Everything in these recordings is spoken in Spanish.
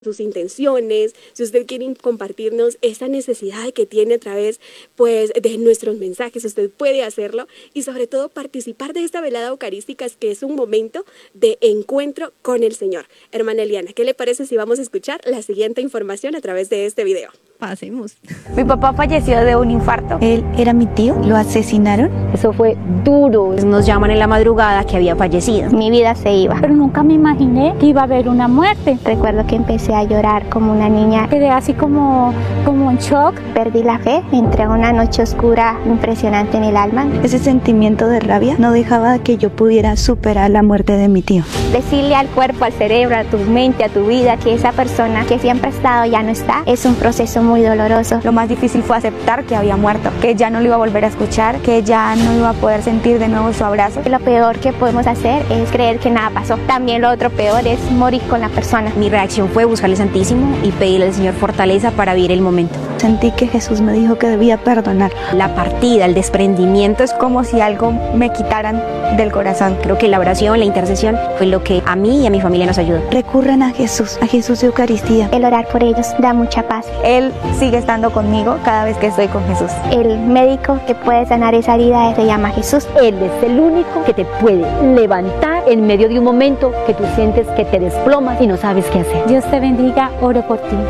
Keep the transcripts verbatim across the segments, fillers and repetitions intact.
sus intenciones, si usted quiere compartirnos esa necesidad que tiene a través pues de nuestros mensajes, usted puede hacerlo y sobre todo participar de esta velada eucarística, que es un momento de encuentro con el Señor. Hermana Eliana, ¿qué le parece si vamos a escuchar la siguiente información a través de este video? Pasemos. Mi papá falleció de un infarto. Él era mi tío, lo asesinaron. Eso fue duro. Nos llaman en la madrugada que había fallecido. Mi vida se iba, pero nunca me imaginé que iba a haber una muerte. Recuerdo que empecé a llorar como una niña. Quedé así como, como en shock. Perdí la fe. Entré a una noche oscura impresionante en el alma. Ese sentimiento de rabia no dejaba que yo pudiera superar la muerte de mi tío. Decirle al cuerpo, al cerebro, a tu mente, a tu vida que esa persona que siempre ha estado ya no está, es un proceso muy muy doloroso. Lo más difícil fue aceptar que había muerto, que ya no lo iba a volver a escuchar, que ya no iba a poder sentir de nuevo su abrazo. Lo peor que podemos hacer es creer que nada pasó. También lo otro peor es morir con la persona. Mi reacción fue buscarle al Santísimo y pedirle al Señor fortaleza para vivir el momento. Sentí que Jesús me dijo que debía perdonar. La partida, el desprendimiento es como si algo me quitaran del corazón. Creo que la oración, la intercesión fue lo que a mí y a mi familia nos ayudó. Recurran a Jesús, a Jesús de Eucaristía. El orar por ellos da mucha paz. Él sigue estando conmigo cada vez que estoy con Jesús. El médico que puede sanar esa herida se llama Jesús. Él es el único que te puede levantar en medio de un momento que tú sientes que te desplomas y no sabes qué hacer. Dios te bendiga, oro por ti.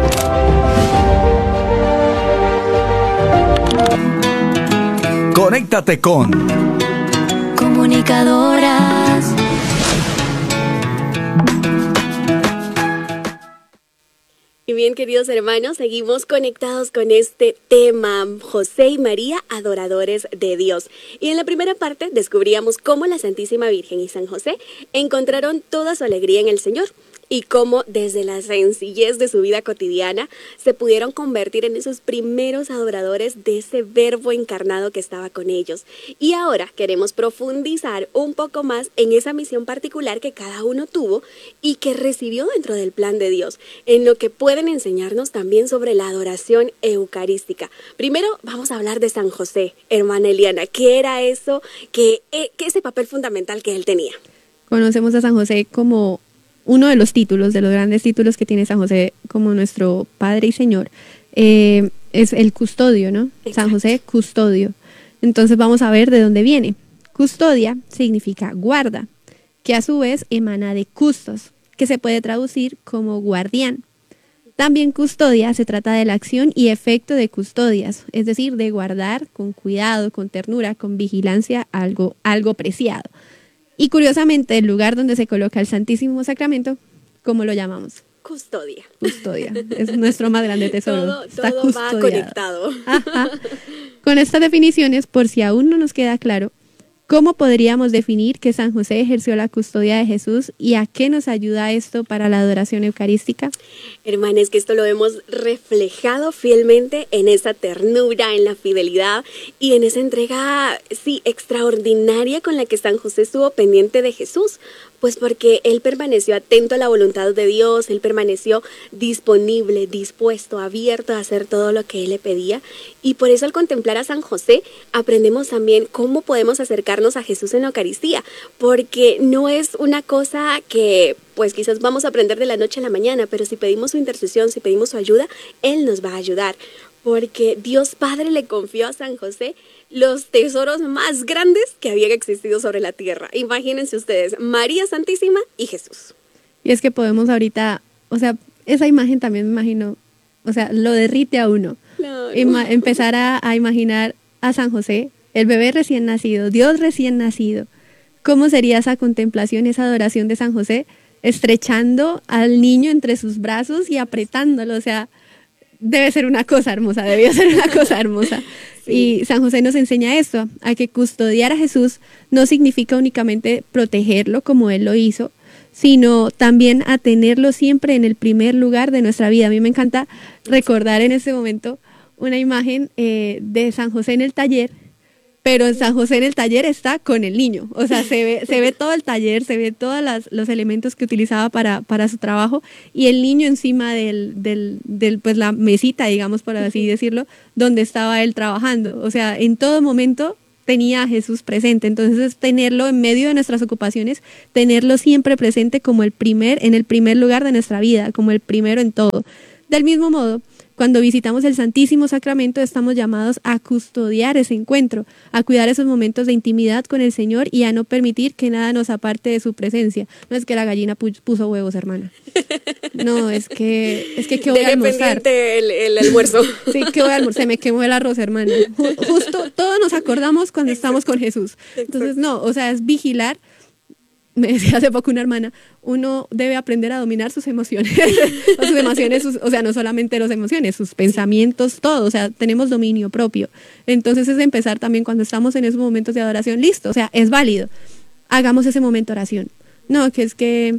Conéctate con Comunicadoras. Y bien, queridos hermanos, seguimos conectados con este tema, José y María, adoradores de Dios. Y en la primera parte descubríamos cómo la Santísima Virgen y San José encontraron toda su alegría en el Señor y cómo desde la sencillez de su vida cotidiana se pudieron convertir en esos primeros adoradores de ese Verbo encarnado que estaba con ellos. Y ahora queremos profundizar un poco más en esa misión particular que cada uno tuvo y que recibió dentro del plan de Dios, en lo que pueden enseñarnos también sobre la adoración eucarística. Primero vamos a hablar de San José, hermana Eliana. ¿Qué era eso? ¿Qué, qué ese papel fundamental que él tenía? Conocemos a San José como uno de los títulos, de los grandes títulos que tiene San José como nuestro Padre y Señor, eh, es el custodio, ¿no? Exacto. San José, custodio. Entonces vamos a ver de dónde viene. Custodia significa guarda, que a su vez emana de custos, que se puede traducir como guardián. También custodia se trata de la acción y efecto de custodias, es decir, de guardar con cuidado, con ternura, con vigilancia algo, algo preciado. Y curiosamente, el lugar donde se coloca el Santísimo Sacramento, ¿cómo lo llamamos? Custodia. Custodia. Es nuestro más grande tesoro. Todo, Está todo custodiado. va conectado. Ajá. Con estas definiciones, por si aún no nos queda claro, ¿cómo podríamos definir que San José ejerció la custodia de Jesús y a qué nos ayuda esto para la adoración eucarística? Hermanas, que esto lo hemos reflejado fielmente en esa ternura, en la fidelidad y en esa entrega, sí, extraordinaria con la que San José estuvo pendiente de Jesús. Pues porque él permaneció atento a la voluntad de Dios, él permaneció disponible, dispuesto, abierto a hacer todo lo que él le pedía. Y por eso al contemplar a San José aprendemos también cómo podemos acercarnos a Jesús en la Eucaristía, porque no es una cosa que pues quizás vamos a aprender de la noche a la mañana, pero si pedimos su intercesión, si pedimos su ayuda, él nos va a ayudar. Porque Dios Padre le confió a San José los tesoros más grandes que habían existido sobre la tierra. Imagínense ustedes, María Santísima y Jesús. Y es que podemos ahorita, o sea, esa imagen también me imagino, o sea, lo derrite a uno. Claro. Ima- empezar a, a imaginar a San José, el bebé recién nacido, Dios recién nacido. ¿Cómo sería esa contemplación, esa adoración de San José, estrechando al niño entre sus brazos y apretándolo? O sea, debe ser una cosa hermosa, debió ser una cosa hermosa. Sí. Y San José nos enseña esto, a que custodiar a Jesús no significa únicamente protegerlo como él lo hizo, sino también a tenerlo siempre en el primer lugar de nuestra vida. A mí me encanta recordar en este momento una imagen eh, de San José en el taller, pero en San José en el taller está con el niño, o sea, se ve, se ve todo el taller, se ve todos las, los elementos que utilizaba para, para su trabajo y el niño encima del, del, del, pues la mesita, digamos, por así decirlo, donde estaba él trabajando. O sea, en todo momento tenía a Jesús presente. Entonces es tenerlo en medio de nuestras ocupaciones, tenerlo siempre presente como el primer, en el primer lugar de nuestra vida, como el primero en todo. Del mismo modo, cuando visitamos el Santísimo Sacramento, estamos llamados a custodiar ese encuentro, a cuidar esos momentos de intimidad con el Señor y a no permitir que nada nos aparte de su presencia. No es que la gallina puso huevos, hermana. No, es que es que, ¿qué voy a almorzar? Deje pendiente el, el almuerzo. Sí, ¿qué voy a almorzar? Se me quemó el arroz, hermana. Justo todos nos acordamos cuando estamos con Jesús. Entonces, no, o sea, es vigilar. Me decía hace poco una hermana, uno debe aprender a dominar sus emociones, o sus emociones, sus, o sea, no solamente las emociones, sus pensamientos, todo, o sea, tenemos dominio propio. Entonces es empezar también cuando estamos en esos momentos de adoración, listo, o sea, es válido, hagamos ese momento de oración. No, que es que,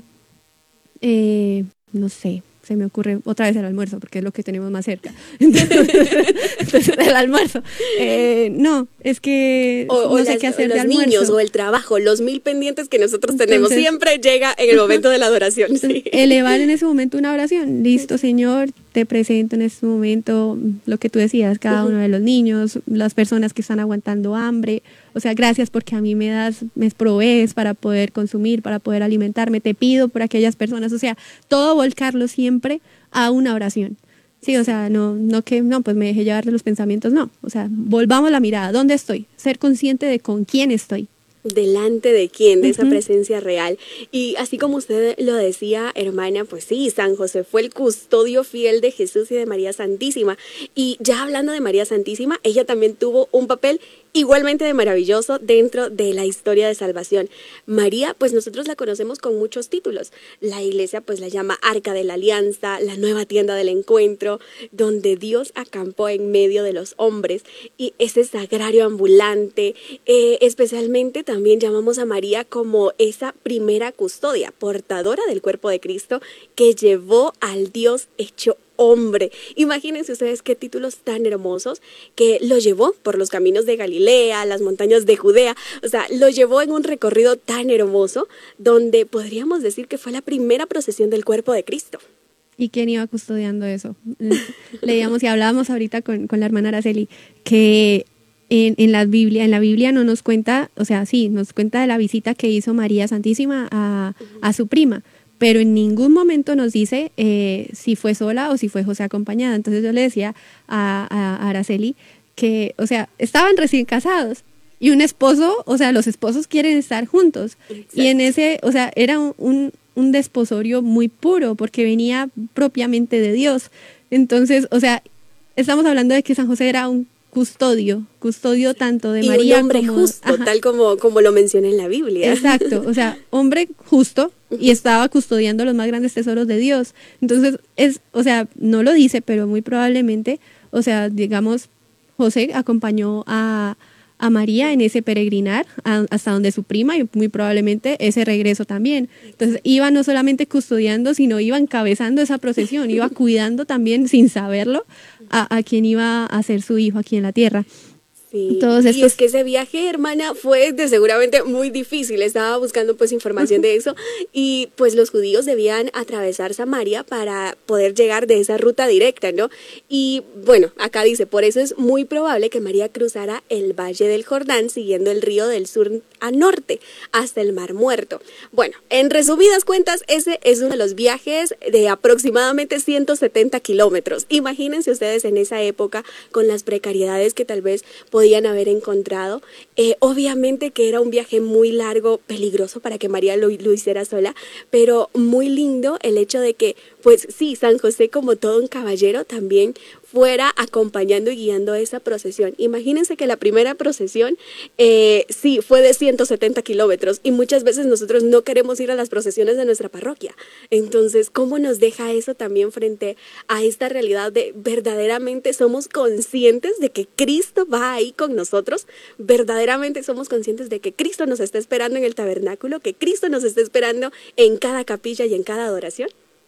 eh, no sé, se me ocurre otra vez el almuerzo, porque es lo que tenemos más cerca. Entonces, entonces el almuerzo. Eh, no, es que o, no o sé las, qué hacer los de almuerzo. niños, o el trabajo, los mil pendientes que nosotros tenemos, Entonces, siempre llega en el momento de la adoración. Sí. Elevar en ese momento una oración. Listo, Señor, te presento en este momento lo que tú decías, cada uno de los niños, las personas que están aguantando hambre. O sea, gracias porque a mí me das, me provees para poder consumir, para poder alimentarme. Te pido por aquellas personas. O sea, todo volcarlo siempre a una oración. Sí, o sea, no, no que, no, pues me dejé llevar de los pensamientos, no. O sea, volvamos la mirada. ¿Dónde estoy? Ser consciente de con quién estoy. ¿Delante de quién? De esa Uh-huh. presencia real. Y así como usted lo decía, hermana, pues sí, San José fue el custodio fiel de Jesús y de María Santísima. Y ya hablando de María Santísima, ella también tuvo un papel igualmente de maravilloso dentro de la historia de salvación. María, pues nosotros la conocemos con muchos títulos. La iglesia pues la llama Arca de la Alianza, la nueva tienda del encuentro, donde Dios acampó en medio de los hombres, y ese sagrario ambulante. Eh, especialmente también llamamos a María como esa primera custodia, portadora del cuerpo de Cristo, que llevó al Dios hecho hombre. Imagínense ustedes qué títulos tan hermosos, que lo llevó por los caminos de Galilea, las montañas de Judea, o sea, lo llevó en un recorrido tan hermoso, donde podríamos decir que fue la primera procesión del cuerpo de Cristo. ¿Y quién iba custodiando eso? Leíamos y hablábamos ahorita con, con la hermana Araceli, que en, en la Biblia, en la Biblia no nos cuenta, o sea, sí, nos cuenta de la visita que hizo María Santísima a, a su prima, pero en ningún momento nos dice eh, si fue sola o si fue José acompañada. Entonces yo le decía a, a Araceli que, o sea, estaban recién casados y un esposo, o sea, los esposos quieren estar juntos. Exacto. Y en ese, o sea, era un, un, un desposorio muy puro porque venía propiamente de Dios. Entonces, o sea, estamos hablando de que San José era un custodio, custodio tanto de y María un hombre como, justo, ajá, tal como, como lo menciona en la Biblia. Exacto, o sea, hombre justo, y estaba custodiando los más grandes tesoros de Dios. Entonces, es, o sea, no lo dice, pero muy probablemente, o sea, digamos, José acompañó a, a María en ese peregrinar a, hasta donde su prima, y muy probablemente ese regreso también. Entonces, iba no solamente custodiando, sino iba encabezando esa procesión, iba cuidando también, sin saberlo, a, a quien iba a ser su hijo aquí en la tierra. Sí. Todos estos... Y es que ese viaje, hermana, fue de seguramente muy difícil. Estaba buscando pues información de eso, y pues los judíos debían atravesar Samaria para poder llegar de esa ruta directa, ¿no? Y bueno, acá dice, por eso es muy probable que María cruzara el Valle del Jordán siguiendo el río del sur a norte hasta el Mar Muerto. Bueno, en resumidas cuentas, ese es uno de los viajes de aproximadamente ciento setenta kilómetros. Imagínense ustedes en esa época con las precariedades que tal vez podían haber encontrado. Eh, obviamente que era un viaje muy largo, peligroso para que María lo, lo hiciera sola, pero muy lindo el hecho de que, pues sí, San José, como todo un caballero, también fuera acompañando y guiando esa procesión. Imagínense que la primera procesión, eh, sí, fue de ciento setenta kilómetros, y muchas veces nosotros no queremos ir a las procesiones de nuestra parroquia. Entonces, ¿cómo nos deja eso también frente a esta realidad de verdaderamente somos conscientes de que Cristo va ahí con nosotros? Verdaderamente somos conscientes de que Cristo nos está esperando en el tabernáculo, que Cristo nos está esperando en cada capilla y en cada adoración.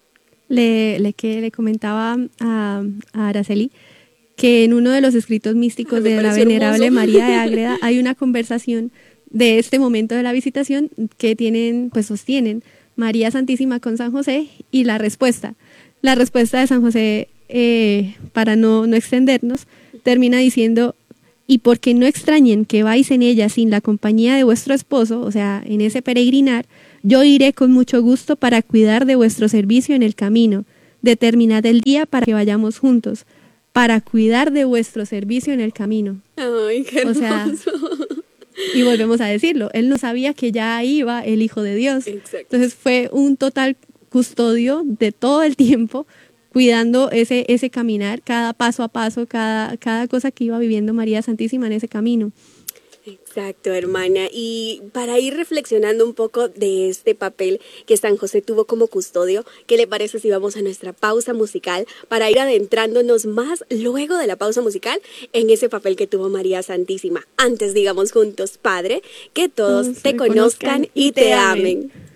Le, le, que le comentaba a, a Araceli que en uno de los escritos místicos de la venerable hermoso. María de Ágreda hay una conversación de este momento de la visitación que tienen, pues sostienen María Santísima con San José, y la respuesta, la respuesta de San José, eh, para no, no extendernos, termina diciendo y porque no extrañen que vais en ella sin la compañía de vuestro esposo, o sea, en ese peregrinar, yo iré con mucho gusto para cuidar de vuestro servicio en el camino. Determinad el día para que vayamos juntos, para cuidar de vuestro servicio en el camino. Ay, qué hermoso. O sea, y volvemos a decirlo, él no sabía que ya iba el Hijo de Dios. Exacto. Entonces fue un total custodio de todo el tiempo, cuidando ese, ese caminar, cada paso a paso, cada, cada cosa que iba viviendo María Santísima en ese camino. Exacto, hermana. Y para ir reflexionando un poco de este papel que San José tuvo como custodio, ¿qué le parece si vamos a nuestra pausa musical para ir adentrándonos más luego de la pausa musical en ese papel que tuvo María Santísima? Antes digamos juntos, Padre, que todos te conozcan y te amen.